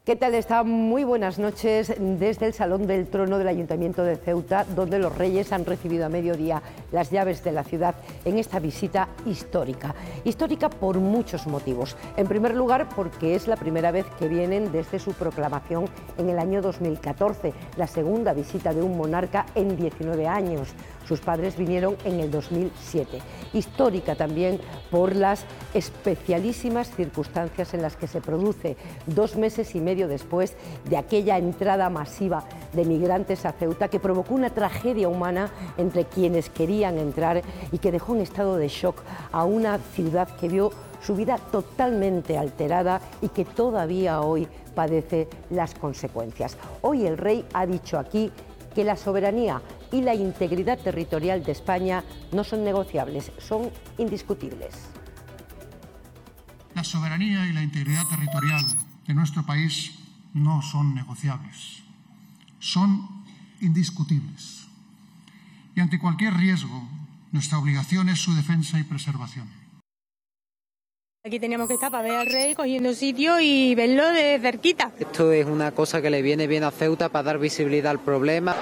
¿Qué tal está? Muy buenas noches desde el Salón del Trono del Ayuntamiento de Ceuta, donde los Reyes han recibido a mediodía las llaves de la ciudad en esta visita histórica. Histórica por muchos motivos. En primer lugar, porque es la primera vez que vienen desde su proclamación en el año 2014, la segunda visita de un monarca en 19 años. Sus padres vinieron en el 2007. Histórica también por las especialísimas circunstancias en las que se produce 2 meses y medio después de aquella entrada masiva de migrantes a Ceuta que provocó una tragedia humana entre quienes querían entrar y que dejó en estado de shock a una ciudad que vio su vida totalmente alterada y que todavía hoy padece las consecuencias. Hoy el rey ha dicho aquí que la soberanía y la integridad territorial de España no son negociables, son indiscutibles. La soberanía y la integridad territorial de nuestro país no son negociables, son indiscutibles. Y ante cualquier riesgo, nuestra obligación es su defensa y preservación. Aquí teníamos que estar para ver al rey cogiendo sitio y verlo de cerquita. Esto es una cosa que le viene bien a Ceuta para dar visibilidad al problema.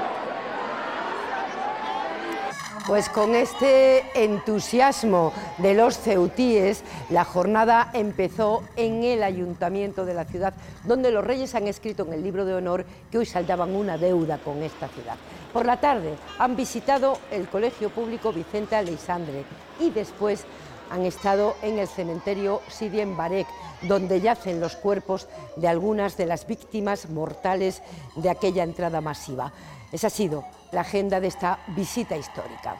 Pues con este entusiasmo de los ceutíes, la jornada empezó en el ayuntamiento de la ciudad, donde los reyes han escrito en el libro de honor que hoy saldaban una deuda con esta ciudad. Por la tarde han visitado el Colegio Público Vicente Aleixandre y después han estado en el cementerio Sidi Embarek, donde yacen los cuerpos de algunas de las víctimas mortales de aquella entrada masiva. Esa ha sido la agenda de esta visita histórica.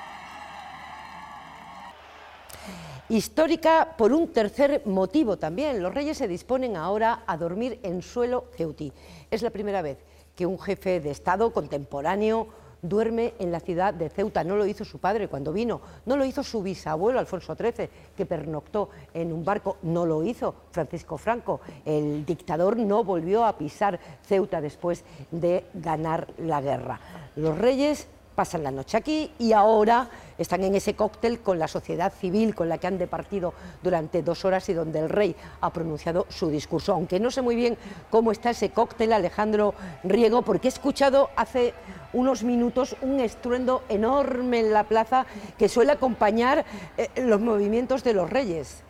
Histórica por un tercer motivo también. Los reyes se disponen ahora a dormir en suelo ceutí. Es la primera vez que un jefe de Estado contemporáneo duerme en la ciudad de Ceuta. No lo hizo su padre cuando vino, no lo hizo su bisabuelo Alfonso XIII, que pernoctó en un barco, no lo hizo Francisco Franco. El dictador no volvió a pisar Ceuta después de ganar la guerra. Los reyes pasan la noche aquí y ahora están en ese cóctel con la sociedad civil con la que han departido durante 2 horas y donde el rey ha pronunciado su discurso. Aunque no sé muy bien cómo está ese cóctel, Alejandro Riego, porque he escuchado hace unos minutos un estruendo enorme en la plaza que suele acompañar los movimientos de los reyes.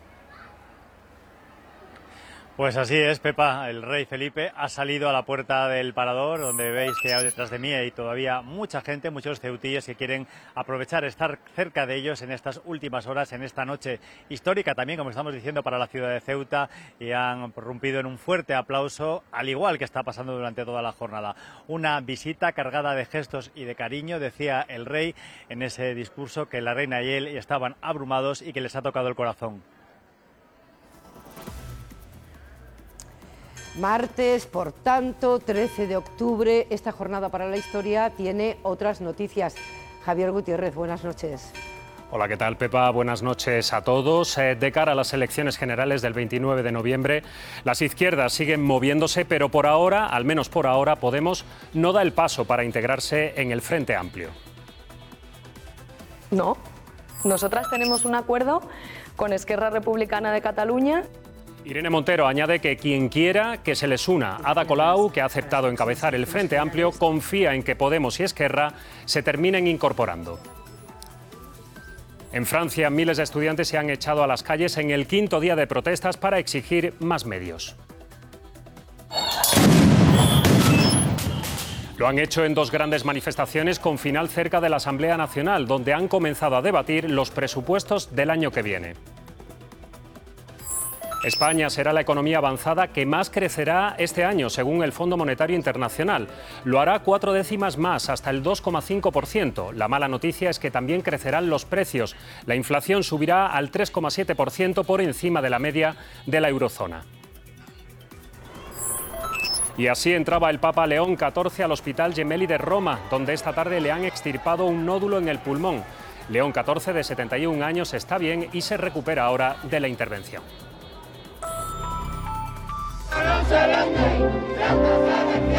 Pues así es, Pepa. El rey Felipe ha salido a la puerta del parador, donde veis que detrás de mí hay todavía mucha gente, muchos ceutíes que quieren aprovechar estar cerca de ellos en estas últimas horas, en esta noche histórica también, como estamos diciendo, para la ciudad de Ceuta, y han prorrumpido en un fuerte aplauso, al igual que está pasando durante toda la jornada. Una visita cargada de gestos y de cariño. Decía el rey en ese discurso que la reina y él estaban abrumados y que les ha tocado el corazón. Martes, por tanto, 13 de octubre, esta jornada para la historia tiene otras noticias. Javier Gutiérrez, buenas noches. Hola, ¿qué tal, Pepa? Buenas noches a todos. De cara a las elecciones generales del 29 de noviembre, las izquierdas siguen moviéndose, pero por ahora, al menos por ahora, Podemos no da el paso para integrarse en el Frente Amplio. No, nosotras tenemos un acuerdo con Esquerra Republicana de Cataluña. Irene Montero añade que quien quiera que se les una. Ada Colau, que ha aceptado encabezar el Frente Amplio, confía en que Podemos y Esquerra se terminen incorporando. En Francia, miles de estudiantes se han echado a las calles en el 5º día de protestas para exigir más medios. Lo han hecho en 2 grandes manifestaciones con final cerca de la Asamblea Nacional, donde han comenzado a debatir los presupuestos del año que viene. España será la economía avanzada que más crecerá este año, según el Fondo Monetario Internacional. Lo hará 4 décimas más, hasta el 2,5%. La mala noticia es que también crecerán los precios. La inflación subirá al 3,7% por encima de la media de la eurozona. Y así entraba el Papa León XIV al Hospital Gemelli de Roma, donde esta tarde le han extirpado un nódulo en el pulmón. León XIV, de 71 años, está bien y se recupera ahora de la intervención.